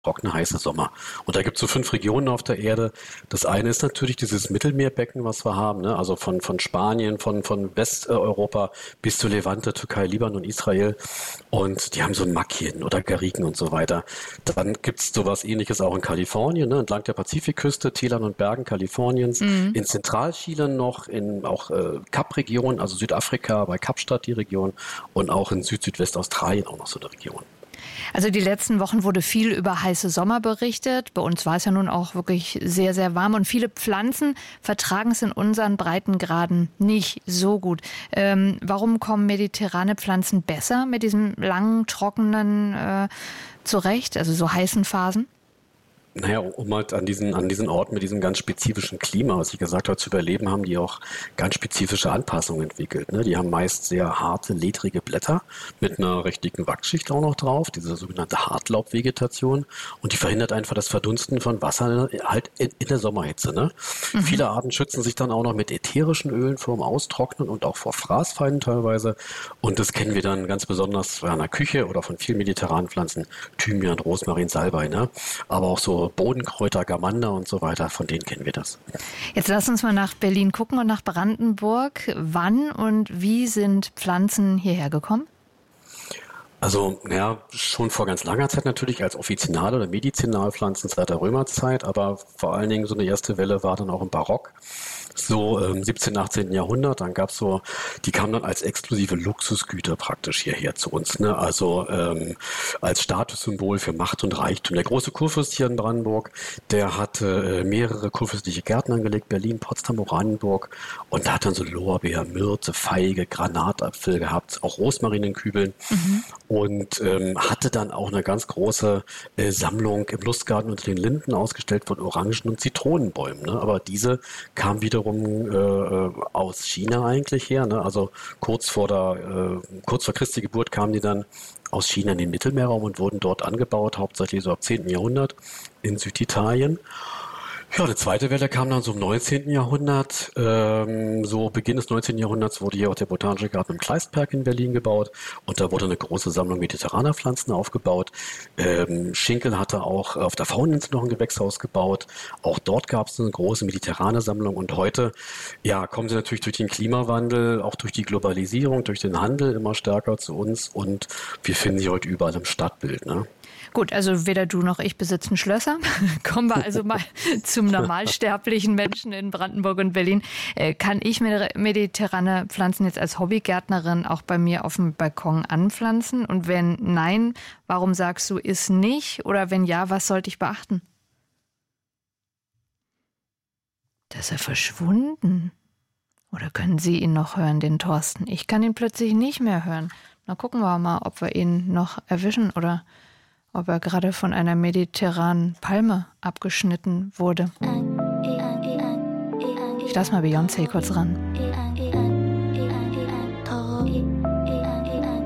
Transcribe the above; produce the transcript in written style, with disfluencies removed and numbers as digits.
trockene, heiße Sommer. Und da gibt es so 5 Regionen auf der Erde. Das eine ist natürlich dieses Mittelmeerbecken, was wir haben, ne? Also von Spanien, von Westeuropa bis zu Levante, Türkei, Libanon, Israel. Und die haben so Makien oder Garigen und so weiter. Dann gibt's sowas Ähnliches auch in Kalifornien, ne? Entlang der Pazifikküste, Tälern und Bergen Kaliforniens. In Zentralchile noch, in auch Kap-Region, also Südafrika, bei Kapstadt die Region. Und auch in Südwestaustralien auch noch so eine Region. Also die letzten Wochen wurde viel über heiße Sommer berichtet. Bei uns war es ja nun auch wirklich sehr, sehr warm. Und viele Pflanzen vertragen es in unseren Breitengraden nicht so gut. Warum kommen mediterrane Pflanzen besser mit diesem langen, trockenen zurecht, also so heißen Phasen? Naja, um halt an diesen Orten mit diesem ganz spezifischen Klima, was ich gesagt habe, zu überleben, haben die auch ganz spezifische Anpassungen entwickelt. Ne? Die haben meist sehr harte, ledrige Blätter mit einer recht dicken Wachsschicht auch noch drauf, diese sogenannte Hartlaubvegetation. Und die verhindert einfach das Verdunsten von Wasser halt in der Sommerhitze. Ne? Viele Arten schützen sich dann auch noch mit ätherischen Ölen vor dem Austrocknen und auch vor Fraßfeinden teilweise. Und das kennen wir dann ganz besonders in der Küche oder von vielen mediterranen Pflanzen, Thymian, Rosmarin, Salbei, ne? Aber auch so Bodenkräuter, Gamander und so weiter, von denen kennen wir das. Jetzt lass uns mal nach Berlin gucken und nach Brandenburg. Wann und wie sind Pflanzen hierher gekommen? Also, ja, schon vor ganz langer Zeit natürlich als Offizinal- oder Medizinalpflanzen seit der Römerzeit, aber vor allen Dingen so eine erste Welle war dann auch im Barock. So 17., 18. Jahrhundert, dann gab's so, die kamen dann als exklusive Luxusgüter praktisch hierher zu uns, ne? Also als Statussymbol für Macht und Reichtum. Der große Kurfürst hier in Brandenburg, der hatte mehrere kurfürstliche Gärten angelegt, Berlin, Potsdam, Oranienburg, und da hat dann so Lorbeer, Myrte, Feige, Granatapfel gehabt, auch Rosmarin in Kübeln und hatte dann auch eine ganz große Sammlung im Lustgarten unter den Linden ausgestellt von Orangen und Zitronenbäumen, ne? Aber diese kam wiederum aus China eigentlich her, ne? Also kurz vor Christi Geburt kamen die dann aus China in den Mittelmeerraum und wurden dort angebaut, hauptsächlich so ab 10. Jahrhundert in Süditalien. Ja, eine zweite Welle kam dann so im 19. Jahrhundert. So Beginn des 19. Jahrhunderts wurde hier auch der Botanische Garten im Kleistpark in Berlin gebaut und da wurde eine große Sammlung mediterraner Pflanzen aufgebaut. Schinkel hatte auch auf der Fauninsel noch ein Gewächshaus gebaut. Auch dort gab es eine große mediterrane Sammlung und heute, ja, kommen sie natürlich durch den Klimawandel, auch durch die Globalisierung, durch den Handel immer stärker zu uns und wir finden sie heute überall im Stadtbild, ne? Gut, also weder du noch ich besitzen Schlösser. Kommen wir also mal zum normalsterblichen Menschen in Brandenburg und Berlin. Kann ich mediterrane Pflanzen jetzt als Hobbygärtnerin auch bei mir auf dem Balkon anpflanzen? Und wenn nein, warum sagst du, ist nicht? Oder wenn ja, was sollte ich beachten? Da ist er verschwunden. Oder können Sie ihn noch hören, den Thorsten? Ich kann ihn plötzlich nicht mehr hören. Na, gucken wir mal, ob wir ihn noch erwischen oder ob er gerade von einer mediterranen Palme abgeschnitten wurde. Ich lasse mal Beyoncé kurz ran.